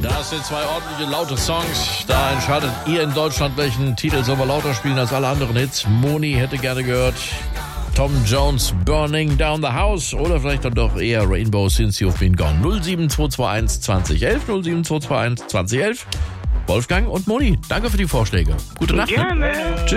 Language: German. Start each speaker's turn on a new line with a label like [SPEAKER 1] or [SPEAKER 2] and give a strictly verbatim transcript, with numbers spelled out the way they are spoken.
[SPEAKER 1] Das sind zwei ordentliche, laute Songs. Da entscheidet ihr in Deutschland, welchen Titel sollen wir lauter spielen als alle anderen Hits. Moni hätte gerne gehört Tom Jones, Burning Down the House. Oder vielleicht dann doch eher Rainbow Since You've Been Gone. null sieben zwei zwei eins zwanzig elf, null sieben zwei zwei eins zwanzig elf. Wolfgang und Moni, danke für die Vorschläge. Gute Nacht.
[SPEAKER 2] Gerne.
[SPEAKER 1] Tschüss.